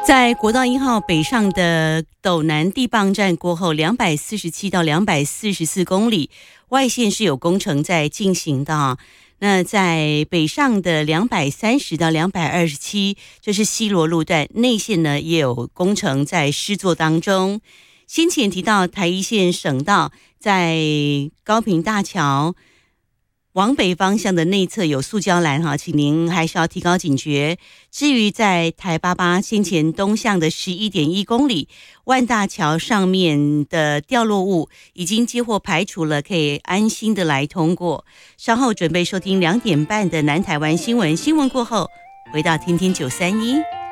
在国道1号北上的斗南地磅站过后，247到244公里，外线是有工程在进行的。那在北上的230到227，这是西螺路段，内线呢也有工程在施作当中。先前提到台一线省道在高屏大桥往北方向的内侧有塑胶栏请您还是要提高警觉。至于在台88先前东向的11.1公里，万大桥上面的掉落物已经接获排除了，可以安心的来通过。稍后准备收听2点半的南台湾新闻，新闻过后回到天天931。